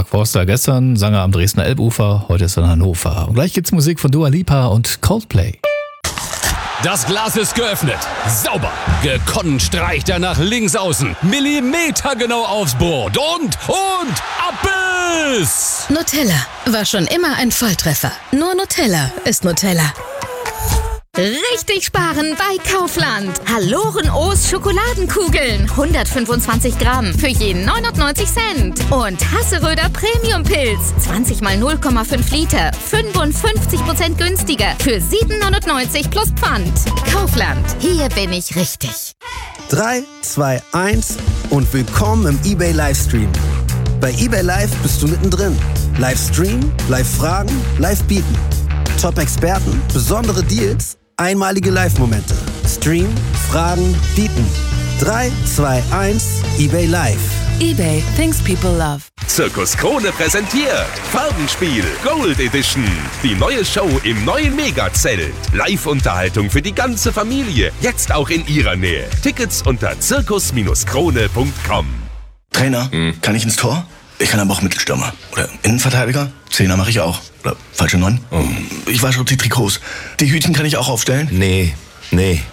Mark Forster. Gestern sang er am Dresdner Elbufer, heute ist er in Hannover. Und gleich gibt's Musik von Dua Lipa und Coldplay. Das Glas ist geöffnet. Sauber. Gekonnt streicht er nach links außen. Millimetergenau aufs Board. Und ab ist! Nutella war schon immer ein Volltreffer. Nur Nutella ist Nutella. Richtig sparen bei Kaufland. Hallorenoos Schokoladenkugeln. 125 Gramm für je 99 Cent. Und Hasseröder Premium-Pilz. 20 mal 0,5 Liter. 55% günstiger. Für 7,99 plus Pfand. Kaufland. Hier bin ich richtig. 3, 2, 1 und willkommen im eBay Livestream. Bei eBay Live bist du mittendrin. Livestream, Live-Fragen, Live-Bieten. Top-Experten, besondere Deals, einmalige Live-Momente. Stream, Fragen, Bieten. 3, 2, 1, eBay Live. eBay, things people love. Zirkus Krone präsentiert Farbenspiel Gold Edition. Die neue Show im neuen Mega-Zelt. Live-Unterhaltung für die ganze Familie. Jetzt auch in ihrer Nähe. Tickets unter zirkus-krone.com. Trainer, kann ich ins Tor? Ich kann aber auch Mittelstürmer. Oder Innenverteidiger? Zehner mache ich auch. Oder falsche 9? Ich wasche auch die Trikots. Die Hütchen kann ich auch aufstellen? Nee.